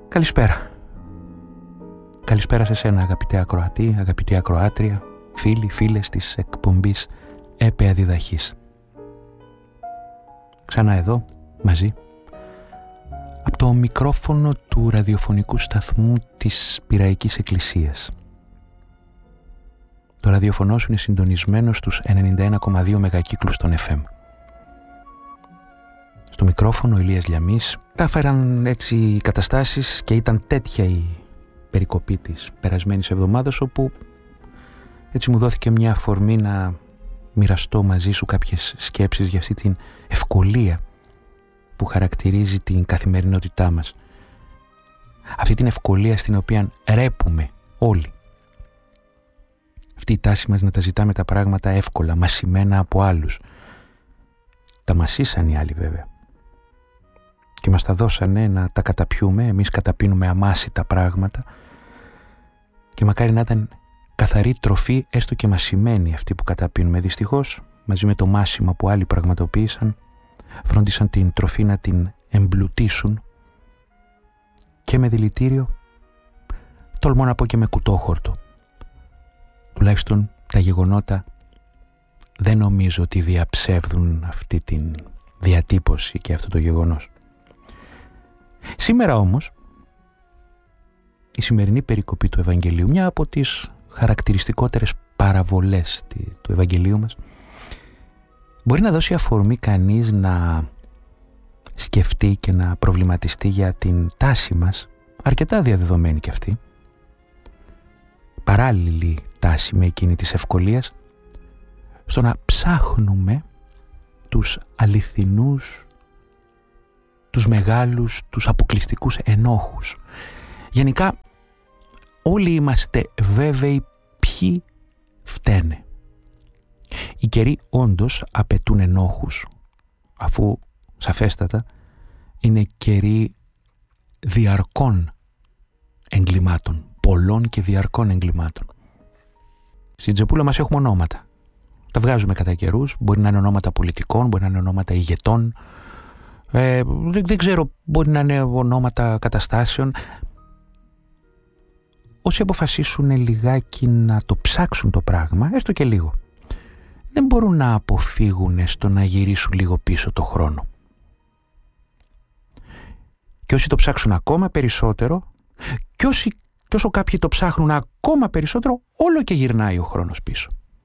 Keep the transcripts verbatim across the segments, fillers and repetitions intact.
Καλησπέρα. Καλησπέρα σε σένα, αγαπητέ ακροατή, αγαπητή ακροάτρια, φίλοι, φίλες της εκπομπής Έπεα Διδαχής. Ξανά εδώ, μαζί, από το μικρόφωνο του ραδιοφωνικού σταθμού της Πειραϊκής Εκκλησίας. Το ραδιοφωνό σου είναι συντονισμένο στους ενενήντα ένα κόμμα δύο μεγακύκλους των εφ εμ. Στο μικρόφωνο ο Ηλίας Λιαμής. Τα φέραν έτσι οι καταστάσεις και ήταν τέτοια η περικοπή της περασμένης εβδομάδας, όπου έτσι μου δόθηκε μια αφορμή να μοιραστώ μαζί σου κάποιες σκέψεις για αυτή την ευκολία που χαρακτηρίζει την καθημερινότητά μας. Αυτή την ευκολία στην οποία ρέπουμε όλοι. Αυτή η τάση μας να τα ζητάμε τα πράγματα εύκολα, μασημένα από άλλους. Τα μασίσαν οι άλλοι βέβαια. Και μας τα δώσανε να τα καταπιούμε, εμείς καταπίνουμε αμάσιτα πράγματα και μακάρι να ήταν καθαρή τροφή, έστω και μασημένη αυτή που καταπίνουμε. Δυστυχώς, μαζί με το μάσιμα που άλλοι πραγματοποίησαν, φρόντισαν την τροφή να την εμπλουτίσουν και με δηλητήριο, τολμώ να πω και με κουτόχορτο. Τουλάχιστον τα γεγονότα δεν νομίζω ότι διαψεύδουν αυτή την διατύπωση και αυτό το γεγονός. Σήμερα όμως, η σημερινή περικοπή του Ευαγγελίου, μια από τις χαρακτηριστικότερες παραβολές του Ευαγγελίου μας, μπορεί να δώσει αφορμή κανείς να σκεφτεί και να προβληματιστεί για την τάση μας, αρκετά διαδεδομένη κι αυτή, παράλληλη τάση με εκείνη της ευκολίας, στο να ψάχνουμε τους αληθινούς, τους μεγάλους, τους αποκλειστικούς ενόχους. Γενικά όλοι είμαστε βέβαιοι ποιοι φταίνε. Οι καιροί όντως απαιτούν ενόχους, αφού σαφέστατα είναι καιροί διαρκών εγκλημάτων, πολλών και διαρκών εγκλημάτων. Στην τσεπούλα μας έχουμε ονόματα. Τα βγάζουμε κατά καιρούς, μπορεί να είναι ονόματα πολιτικών, μπορεί να είναι ονόματα ηγετών, ε, δεν, δεν ξέρω, μπορεί να είναι ονόματα καταστάσεων. Όσοι αποφασίσουν λιγάκι να το ψάξουν το πράγμα, έστω και λίγο, δεν μπορούν να αποφύγουν στο να γυρίσουν λίγο πίσω το χρόνο. Και όσοι το ψάξουν ακόμα περισσότερο, και, όσοι, και όσο κάποιοι το ψάχνουν ακόμα περισσότερο, όλο και γυρνάει ο χρόνος πίσω.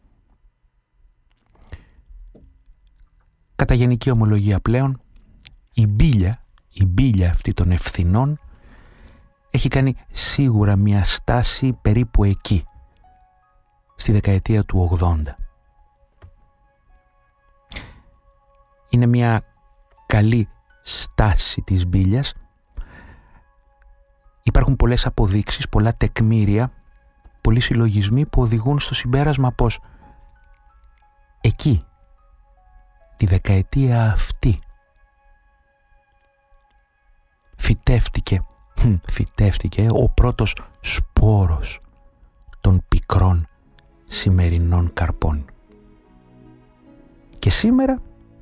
Κατά γενική ομολογία πλέον, η μπίλια, η μπίλια αυτή των ευθυνών έχει κάνει σίγουρα μια στάση περίπου εκεί, στη δεκαετία του ογδόντα. Είναι μια καλή στάση της μπίλιας. Υπάρχουν πολλές αποδείξεις, πολλά τεκμήρια, πολλοί συλλογισμοί που οδηγούν στο συμπέρασμα πως εκεί, τη δεκαετία αυτή, φυτεύτηκε, φυτεύτηκε ο πρώτος σπόρος των πικρών σημερινών καρπών. Και σήμερα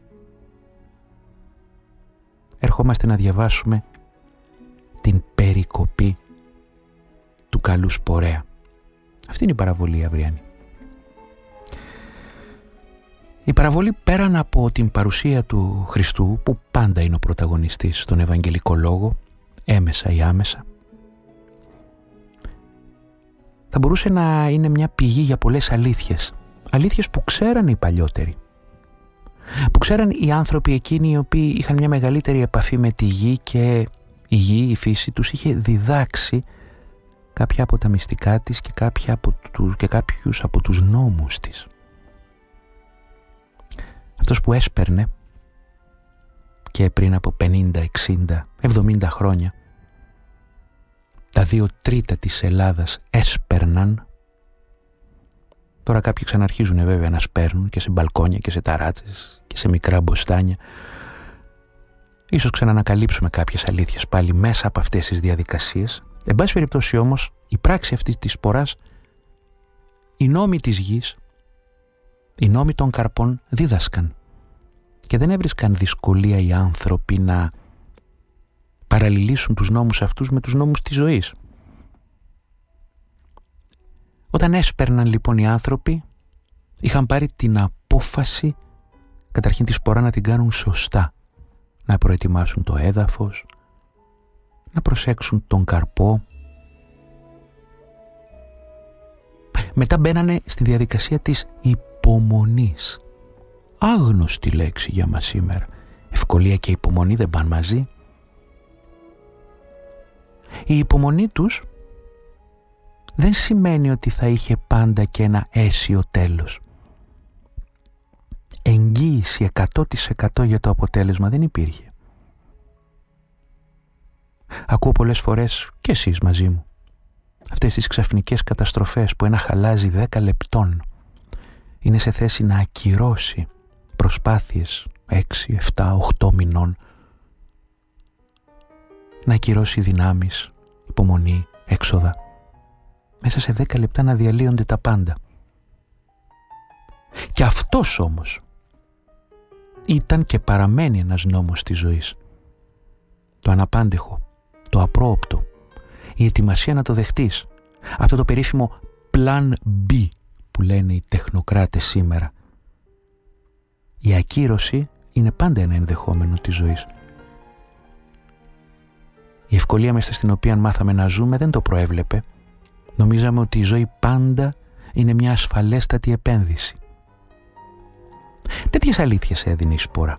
ερχόμαστε να διαβάσουμε την περικοπή του καλού σπορέα. Αυτή είναι η παραβολή αυριανή. Η παραβολή, πέραν από την παρουσία του Χριστού, που πάντα είναι ο πρωταγωνιστής στον Ευαγγελικό Λόγο, έμεσα ή άμεσα, θα μπορούσε να είναι μια πηγή για πολλές αλήθειες. Αλήθειες που ξέραν οι παλιότεροι. Που ξέραν οι άνθρωποι εκείνοι οι οποίοι είχαν μια μεγαλύτερη επαφή με τη γη και η γη, η φύση τους είχε διδάξει κάποια από τα μυστικά της και, κάποια από τους, και κάποιους από τους νόμους της. Αυτός που έσπερνε και πριν από πενήντα, εξήντα, εβδομήντα χρόνια τα δύο τρίτα της Ελλάδας έσπερναν. Τώρα κάποιοι ξαναρχίζουν βέβαια να σπέρνουν και σε μπαλκόνια και σε ταράτσες και σε μικρά μποστάνια. Ίσως ξανανακαλύψουμε κάποιες αλήθειες πάλι μέσα από αυτές τις διαδικασίες. Εν πάση περιπτώσει όμως, η πράξη αυτή της σποράς, οι νόμοι της γης, οι νόμοι των καρπών δίδασκαν και δεν έβρισκαν δυσκολία οι άνθρωποι να παραλληλήσουν τους νόμους αυτούς με τους νόμους της ζωής. Όταν έσπερναν λοιπόν οι άνθρωποι, είχαν πάρει την απόφαση καταρχήν τη σπορά να την κάνουν σωστά, να προετοιμάσουν το έδαφος, να προσέξουν τον καρπό. Μετά μπαίνανε στη διαδικασία της υπομονής. Άγνωστη λέξη για μας σήμερα. Ευκολία και υπομονή δεν πάνε μαζί. Η υπομονή τους δεν σημαίνει ότι θα είχε πάντα και ένα αίσιο τέλος. Εγγύηση εκατό τοις εκατό για το αποτέλεσμα δεν υπήρχε. Ακούω πολλές φορές, και εσείς μαζί μου, αυτές τις ξαφνικές καταστροφές που ένα χαλάζι δέκα λεπτών είναι σε θέση να ακυρώσει προσπάθειες έξι, επτά, οκτώ μηνών, να ακυρώσει δυνάμεις, υπομονή, έξοδα, μέσα σε δέκα λεπτά να διαλύονται τα πάντα. Και αυτός όμως ήταν και παραμένει ένας νόμος της ζωής. Το αναπάντεχο, το απρόοπτο, η ετοιμασία να το δεχτείς, αυτό το περίφημο Plan B που λένε οι τεχνοκράτες σήμερα. Η ακύρωση είναι πάντα ένα ενδεχόμενο της ζωής. Η ευκολία μέσα στην οποία μάθαμε να ζούμε δεν το προέβλεπε. Νομίζαμε ότι η ζωή πάντα είναι μια ασφαλέστατη επένδυση. Τέτοιες αλήθειες έδινε η σπορά.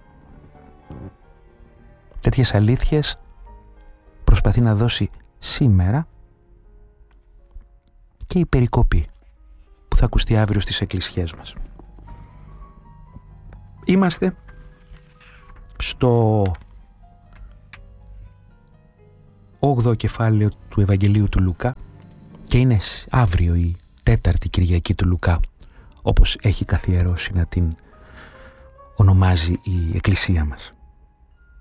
Τέτοιες αλήθειες προσπαθεί να δώσει σήμερα και η περικοπή που θα ακουστεί αύριο στις εκκλησιές μας. Είμαστε στο όγδοο κεφάλαιο του Ευαγγελίου του Λουκά και είναι αύριο η τέταρτη Κυριακή του Λουκά, όπως έχει καθιερώσει να την ονομάζει η Εκκλησία μας.